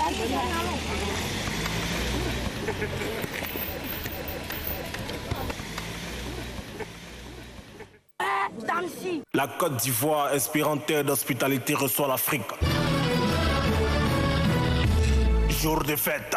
La Côte d'Ivoire, inspirateur d'hospitalité, reçoit l'Afrique. Jour de fête.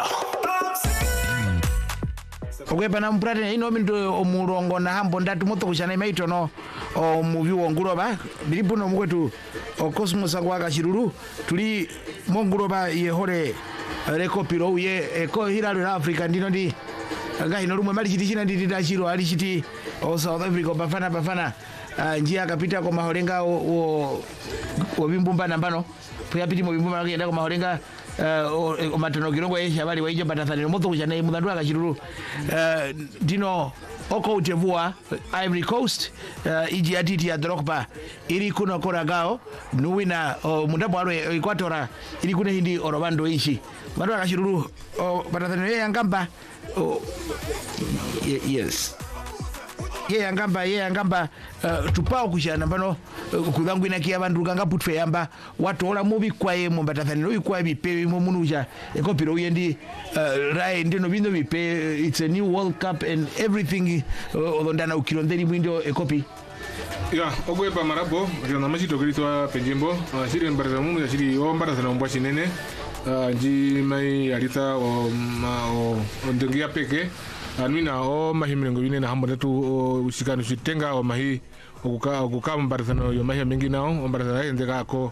Okwepa na mprateni ino minto omulongo na hambo ndatu moto kushana maito no muvi wonguloba bilipuno mukwetu Cosmos Angwaka Chiruru tuli monguloba yehole rekopiro uye ko hilalo la Africa ndino ndi ngahino lumwe mali chiti china ndi dachiro ali chiti South Africa bafana njia akapita kwa maholenga wo bimbumba nambano puyapiti mu bimbumba ngenda kwa maholenga matono kirongo yesha bali waije batathani moto kuchana mudandu akachiruru dino oko utevua Ivory Coast iji atiti ya Drogba ili kuna kora gao nuwina mundabo alo Equatora ili kuna hindi orobando ishi madu akachiruru batathani yangamba yes ye angamba tupao kushana bano kudangwina kia bandu kanga putfe yamba watu ola mubi kwaye mumbatathani no ikwa bipe mu munuja ekopiro uyendi rai ndino bindo bipe it's a new World Cup and everything ondana ukironderi mwindo ekopi ya ogwepa marabo riona machito kilitwa penjimbo siri mbarza mungu ya siri ombarza mbwa chinene nji mai alita o ndingia peke anwina o mahimengo bine na hambo tu usikano sitenga o mahi okuka mbarazano yo mahi mengi nao mbarazano ndeka ko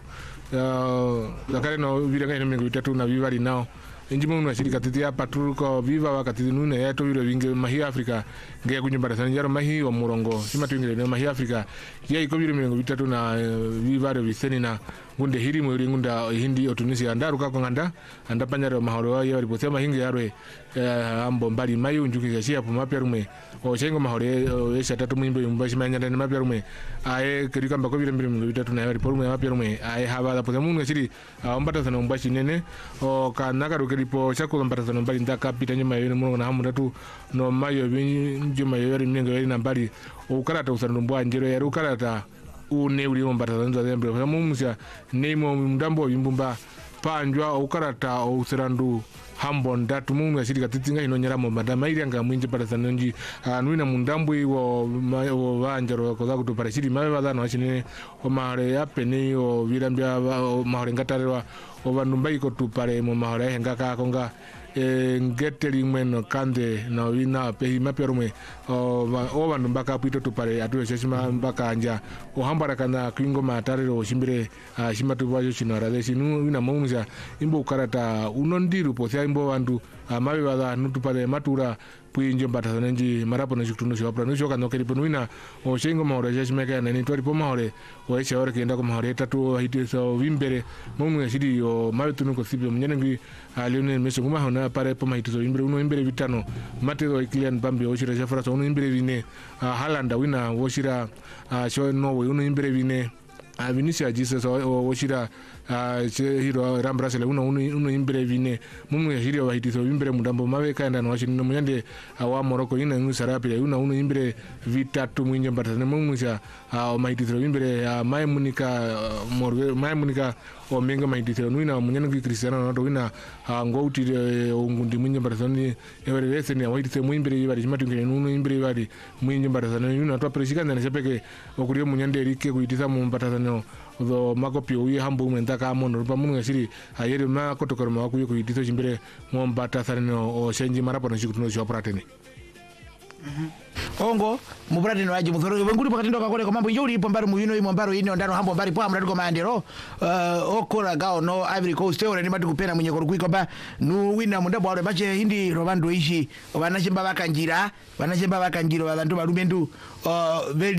zakare no birenga ine mengo bitatu na bibali nao injimo mwa shirika titia patrol ko viva wakati nune ya to biro binge mahi Africa nge kunyumbarazano yaro mahi wa murongo sima tuingire no mahi Africa ya iko biro mengo bitatu na bibali biseni na ngunde hiri mwiri ngunda hindi otunisia ndaruka ko nganda anda panyaro mahoro ya ripotia mahingi yarwe ambo mbali mayu njuki shia po mapyarume o chengo mahore esha tatu mwimbo mbashi manyanda ni mapyarume ae kirika mbako bire mbire bitatu na riporume mapyarume ae haba po mungu shiri ombata sana mbashi nene o kanaka rukeripo chako ombata sana mbali ndaka pita nyuma yene mungu na hamu tatu no mayo njuma yori mnengo yari na mbali o karata usandumbwa njero ya rukarata une uli ombata zanzo zembre kwa mumusha nemo mdambo yimbumba panjwa ukarata usirandu hambo ndatu mungu yashirika titinga inonyeramo madama ili anga mwinje para sanonji nuina mundambo wo vanjaro koza kutupara shiri mawe badano ashine o mahare yapene o virambya mahare ngatarwa o vanumbai ko tupare mo mahare hengaka konga ngeteli mweno kande na wina pehi maperume o vandu mbaka pito tupare atu sheshima mbaka anja o hambara kana kwingo matare o shimbire shimatu vajo chinara deshinu wina mumuja imbo karata unondiru posia imbo vandu mawe bada nutupare matura puinje mbatasana nji marapo na shikutuno shopra no shoka no keripo nuina o shengo mahore sheshimeka na ni tori po mahore o esha ore kenda ko mahore tatu hiti so wimbere mumu yashiri o mawe tunuko sibyo mnyenengi Lionel Messi nguma hona pare po mahiti so wimbere uno wimbere vitano matero Kylian Mbappe o shira shafra so uno wimbere vine Haaland wina o shira show Norway uno wimbere vine Vinicius Jesus o shira hiro rambrasele uno imbere vine mumu ya hiro wahitiso imbere mudambo mawe kaenda no washino munyande wa Morocco ina ngusarapira uno imbere vitatu mwinje mbatane mumu ya mahitiso imbere Maimunika o menga mahitiso nuina munyane Cristiano Ronaldo wina ngouti ngundi mwinje mbatane evere leseni ya wahitiso muimbere yibari jimatu ngene uno imbere yibari mwinje mbatane uno to presikana na sepeke okuriyo munyande rike kuitisa mu mbatane do makopio uye hambo mwendaka amono rupa mungu yashiri ayeri ma kotokoro mawakuyo kuitito jimbere ngombata sarino o shenji marapo na shikutuno shopratene ongo muprateni waji muthoro wenguli pakati ndoka kole komambo iyo ulipo mbaro muyino imo mbaro ino ndano hambo mbari po amrati komandero okora gao no Ivory Coast ore ni mati kupena mwenye koru kuikoba nu wina mundabo ore bache hindi robando ishi vanachemba vakanjira vantu valumendu